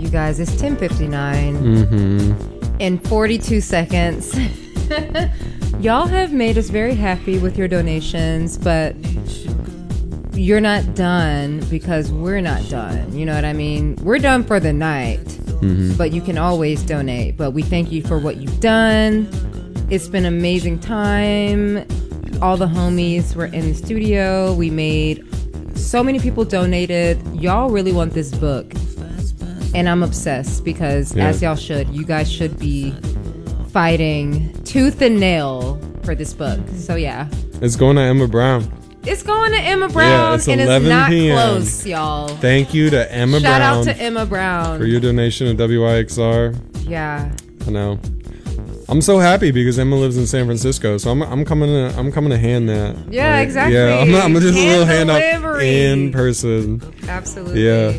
You guys, it's 10:59 in 42 seconds. Y'all have made us very happy with your donations, but you're not done because we're not done. You know what I mean? We're done for the night, but you can always donate. But we thank you for what you've done. It's been an amazing time. All the homies were in the studio. We made so many people donated. Y'all really want this book. And I'm obsessed because, as y'all should, you guys should be fighting tooth and nail for this book. So, yeah. It's going to Emma Brown. It's going to Emma Brown, it's and 11 it's not p.m. close, y'all. Thank you to Emma Brown. Shout out to Emma Brown. For your donation to WYXR. Yeah. I know. I'm so happy because Emma lives in San Francisco, so I'm coming to hand that. Yeah, exactly. Yeah, I'm just a little hand up delivery. in person. Absolutely. Yeah.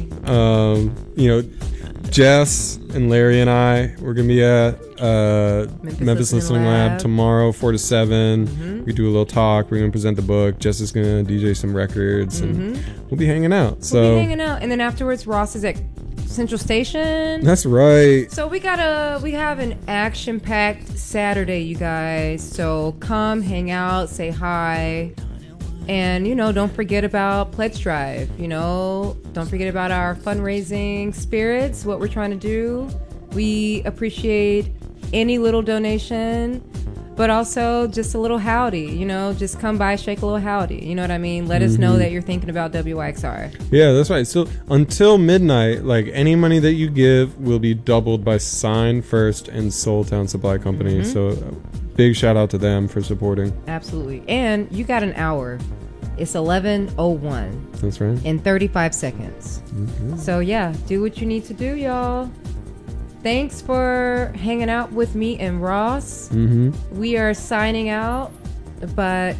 Jess and Larry and I, we're gonna be at Memphis Listening Lab tomorrow, 4 to 7. We do a little talk. We're gonna present the book. Jess is gonna DJ some records, and we'll be hanging out. We'll be hanging out, and then afterwards, Ross is at Central Station. That's right. So we have an action-packed Saturday, you guys. So come hang out, say hi, and don't forget about Pledge Drive. Don't forget about our fundraising spirits. What we're trying to do. We appreciate any little donation, but also just a little howdy. Just come by, shake a little howdy. You know what I mean? Let us know that you're thinking about WYXR. Yeah, that's right. So until midnight, like any money that you give will be doubled by Sign First and Soultown Supply Company. So big shout out to them for supporting. Absolutely. And you got an hour. It's 11:01. That's right. In 35 seconds. So yeah, do what you need to do, y'all. Thanks for hanging out with me and Ross. We are signing out, but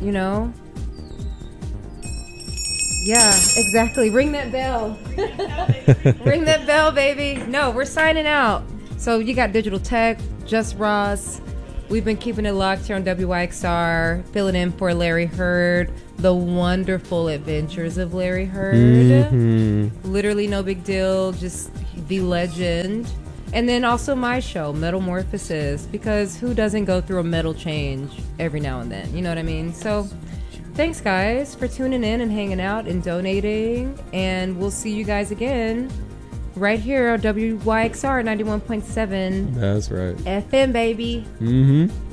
yeah, exactly. Ring that bell. Ring that bell, baby. No, we're signing out. So you got Digital Tech, just Ross. We've been keeping it locked here on WYXR, filling in for Larry Heard, the wonderful adventures of Larry Heard. Literally no big deal, just the legend. And then also my show, Metamorphosis, because who doesn't go through a metal change every now and then? You know what I mean? So thanks, guys, for tuning in and hanging out and donating. And we'll see you guys again right here on WYXR 91.7. That's right. FM, baby.